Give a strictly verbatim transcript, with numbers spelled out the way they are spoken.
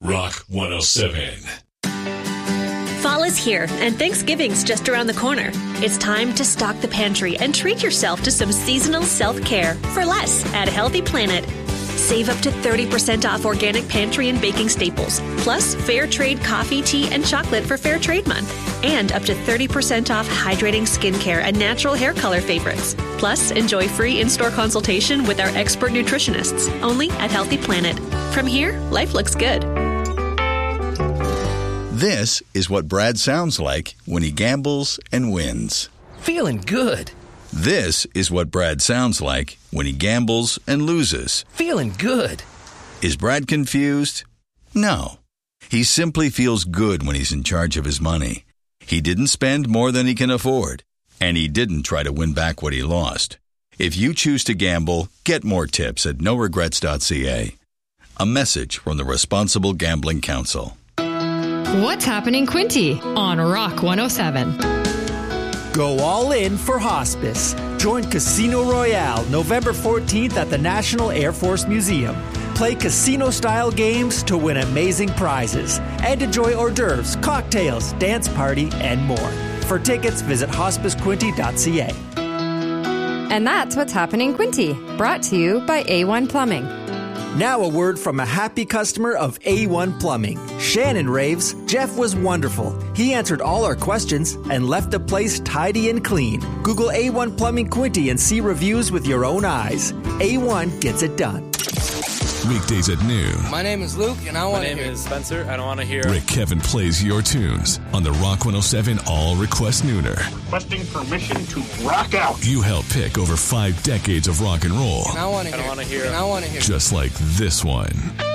Rock one oh seven. Fall is here, and Thanksgiving's just around the corner. It's time to stock the pantry and treat yourself to some seasonal self-care for less at Healthy Planet. Save up to thirty percent off organic pantry and baking staples, plus fair trade coffee, tea, and chocolate for Fair Trade Month, and up to thirty percent off hydrating skincare and natural hair color favorites. Plus, enjoy free in-store consultation with our expert nutritionists, only at Healthy Planet. From here, life looks good. This is what Brad sounds like when he gambles and wins. Feeling good. This is what Brad sounds like when he gambles and loses. Feeling good. Is Brad confused? No. He simply feels good when he's in charge of his money. He didn't spend more than he can afford, and he didn't try to win back what he lost. If you choose to gamble, get more tips at no regrets dot c a. A message from the Responsible Gambling Council. What's happening, Quinty, on Rock one oh seven. Go all in for hospice. Join Casino Royale November fourteenth at the National Air Force Museum. Play casino-style games to win amazing prizes and enjoy hors d'oeuvres, cocktails, dance party, and more. For tickets, visit hospice quinty dot c a. And that's what's happening, Quinty, brought to you by A one Plumbing. Now a word from a happy customer of A one Plumbing. Shannon raves, Jeff was wonderful. He answered all our questions and left the place tidy and clean. Google A one Plumbing Quinty and see reviews with your own eyes. A one gets it done. Weekdays at noon. My name is Luke, and I want to hear... My name is Spencer. I don't want to hear... Rick Kevin plays your tunes on the Rock one oh seven All Request Nooner. Requesting permission to rock out. You helped pick over five decades of rock and roll. And I want to hear... I don't want to hear... And I want to hear... Just like this one.